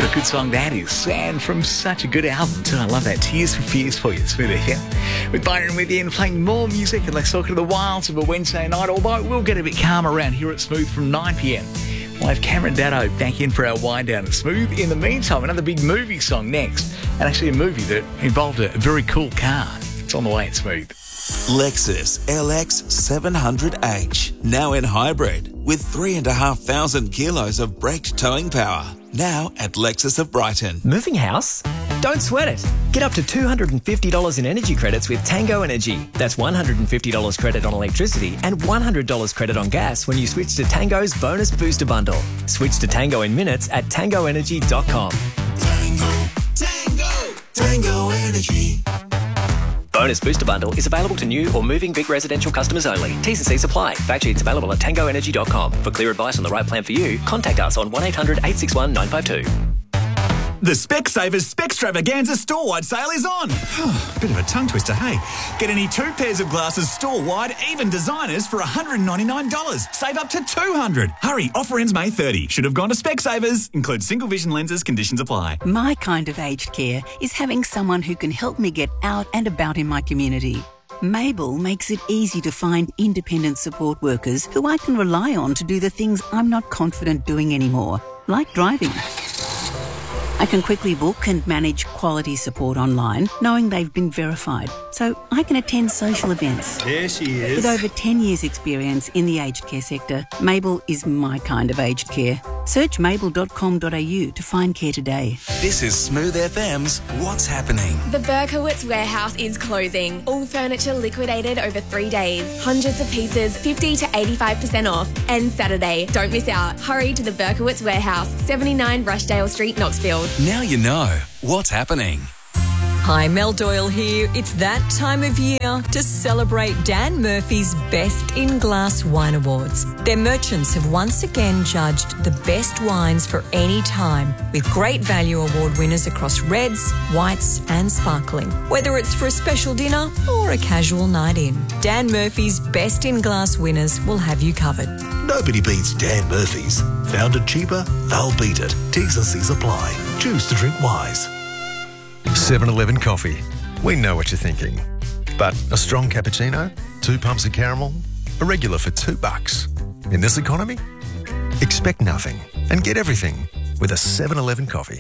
What a good song that is. And from such a good album too. I love that. Tears for Fears for you. Smooth FM. With Byron with you and playing more music, and let's talk to the wilds of a Wednesday night, although it will get a bit calmer around here at Smooth from 9 p.m. We'll have Cameron Daddo back in for our wind down at Smooth. In the meantime, another big movie song next, and actually a movie that involved a very cool car. It's on the way at Smooth. Lexus LX 700H, now in hybrid, with 3,500 kilos of braked towing power. Now at Lexus of Brighton. Moving house? Don't sweat it. Get up to $250 in energy credits with Tango Energy. That's $150 credit on electricity and $100 credit on gas when you switch to Tango's Bonus Booster Bundle. Switch to Tango in minutes at tangoenergy.com. Tango Energy. Bonus Booster Bundle is available to new or moving big residential customers only. T's and C's apply. Fact sheets available at tangoenergy.com. For clear advice on the right plan for you, contact us on 1-800-861-952. The Specsavers Spextravaganza store-wide sale is on. Bit of a tongue twister, hey? Get any 2 pairs of glasses store-wide, even designers, for $199. Save up to $200. Hurry, offer ends May 30. Should have gone to Specsavers. Includes single vision lenses, conditions apply. My kind of aged care is having someone who can help me get out and about in my community. Mabel makes it easy to find independent support workers who I can rely on to do the things I'm not confident doing anymore, like driving. I can quickly book and manage quality support online, knowing they've been verified, so I can attend social events. There she is. With over 10 years' experience in the aged care sector, Mabel is my kind of aged care. Search mabel.com.au to find care today. This is Smooth FM's What's Happening. The Berkowitz warehouse is closing. All furniture liquidated over 3 days. Hundreds of pieces, 50 to 85% off. And Saturday. Don't miss out. Hurry to the Berkowitz warehouse, 79 Rushdale Street, Knoxfield. Now you know what's happening. Hi, Mel Doyle here. It's that time of year to celebrate Dan Murphy's Best in Glass Wine Awards. Their merchants have once again judged the best wines for any time, with great value award winners across reds, whites and sparkling. Whether it's for a special dinner or a casual night in, Dan Murphy's Best in Glass winners will have you covered. Nobody beats Dan Murphy's. Found it cheaper, they'll beat it. T's and C's apply. Choose to drink wise. 7-Eleven coffee. We know what you're thinking. But a strong cappuccino, 2 pumps of caramel, a regular for $2. In this economy, expect nothing and get everything with a 7-Eleven coffee.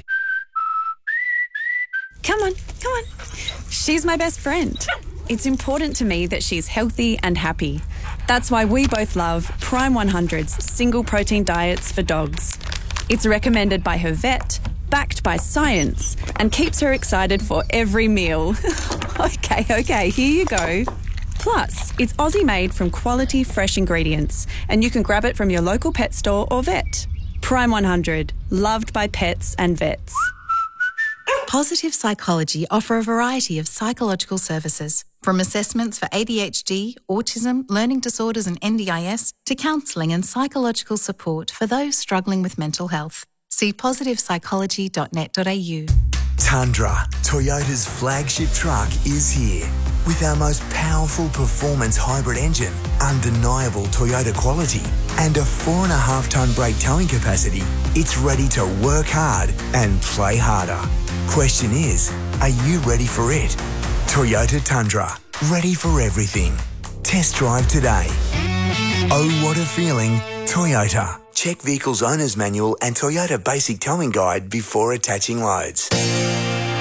Come on. She's my best friend. It's important to me that she's healthy and happy. That's why we both love Prime 100's single protein diets for dogs. It's recommended by her vet, backed by science, and keeps her excited for every meal. Okay, here you go. Plus, it's Aussie-made from quality, fresh ingredients, and you can grab it from your local pet store or vet. Prime 100, loved by pets and vets. Positive Psychology offer a variety of psychological services, from assessments for ADHD, autism, learning disorders and NDIS, to counselling and psychological support for those struggling with mental health. See positivepsychology.net.au. Tundra, Toyota's flagship truck, is here. With our most powerful performance hybrid engine, undeniable Toyota quality, and a 4.5-tonne brake towing capacity, it's ready to work hard and play harder. Question is, are you ready for it? Toyota Tundra, ready for everything. Test drive today. Oh, what a feeling, Toyota. Check Vehicle's Owner's Manual and Toyota Basic Towing Guide before attaching loads.